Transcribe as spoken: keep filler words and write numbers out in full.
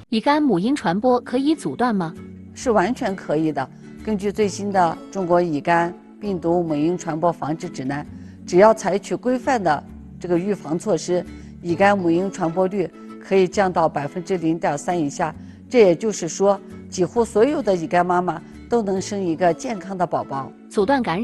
乙肝母婴传播可以阻断吗？ 是完全可以的。根据最新的《中国乙肝病毒母婴传播防治指南》，只要采取规范的这个预防措施，乙肝母婴传播率可以降到百分之零点三以下。这也就是说，几乎所有的乙肝妈妈都能生一个健康的宝宝。 阻断感染。